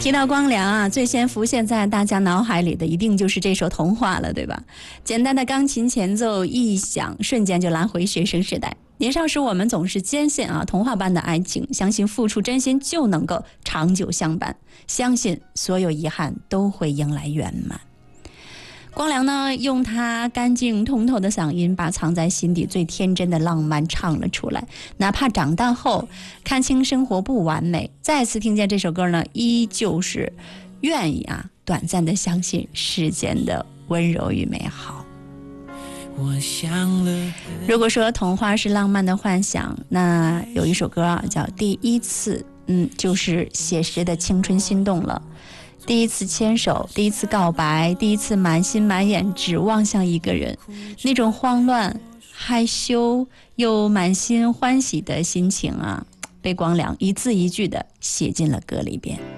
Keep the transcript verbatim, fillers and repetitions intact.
提到光良啊，最先浮现在大家脑海里的一定就是这首《童话》了，对吧？简单的钢琴前奏一响，瞬间就拉回学生时代。年少时我们总是坚信啊，童话般的爱情，相信付出真心就能够长久相伴，相信所有遗憾都会迎来圆满。光良呢，用他干净通透的嗓音，把藏在心底最天真的浪漫唱了出来。哪怕长大后看清生活不完美，再次听见这首歌呢，依旧是愿意啊，短暂的相信世间的温柔与美好。我想了，如果说童话是浪漫的幻想，那有一首歌啊，叫《第一次》，嗯，就是写实的青春心动了。第一次牵手，第一次告白，第一次满心满眼只望向一个人，那种慌乱、害羞又满心欢喜的心情啊，被光良一字一句的写进了歌里边。